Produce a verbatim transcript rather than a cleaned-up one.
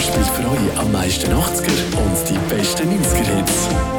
spielt für euch am meisten achtziger und die besten neunziger Hits.